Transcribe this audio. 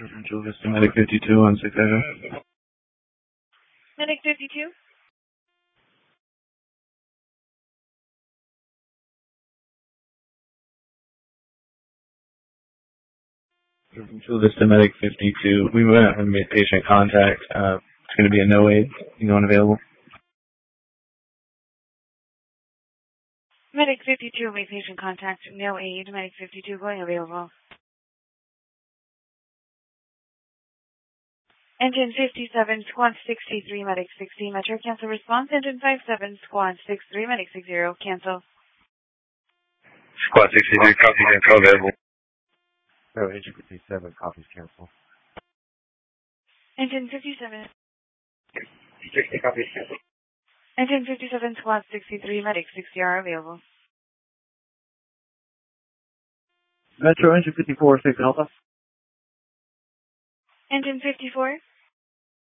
From Chula Vista Medic 52 on 6 Ave. Medic 52? From Chula Vista Medic 52. We went out and made patient contact. It's going to be a no aid. Anyone available? Medic 52, make patient contact. No aid. Medic 52 going available. Engine 57, squad 63, medic 60, Metro, cancel response. Engine 57, squad 63, medic 60, cancel. Squad 63, copy, cancel, available. No, engine 57, copies, cancel. Engine 57. 60, copies, cancel. Engine 57, squad 63, medic 60 are available. Metro, engine 54, 6 Alpha. Engine 54.